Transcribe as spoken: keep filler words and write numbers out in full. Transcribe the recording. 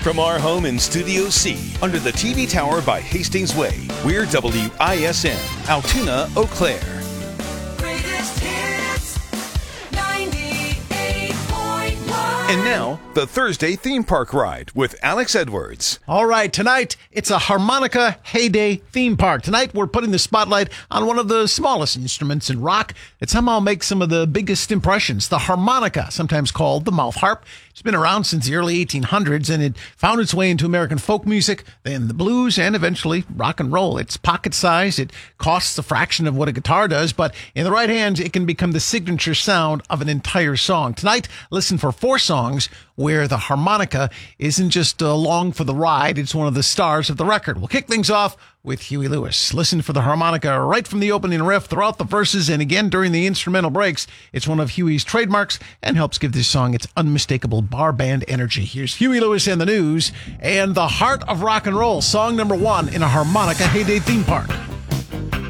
From our home in Studio C, under the T V tower by Hastings Way, we're W I S N, Altoona, Eau Claire. Greatest hits, ninety-eight point one. And now, the Thursday theme park ride with Alex Edwards. All right, tonight, it's a harmonica heyday theme park. Tonight, we're putting the spotlight on one of the smallest instruments in rock that somehow makes some of the biggest impressions, the harmonica, sometimes called the mouth harp. It's been around since the early eighteen hundreds, and it found its way into American folk music, then the blues, and eventually rock and roll. It's pocket-sized. It costs a fraction of what a guitar does, but in the right hands, it can become the signature sound of an entire song. Tonight, listen for four songs where the harmonica isn't just along for the ride. It's one of the stars of the record. We'll kick things off with Huey Lewis. Listen for the harmonica right from the opening riff throughout the verses and again during the instrumental breaks. It's one of Huey's trademarks and helps give this song its unmistakable bar band energy. Here's Huey Lewis and the News and the Heart of Rock and Roll, song number one in a harmonica heyday theme park.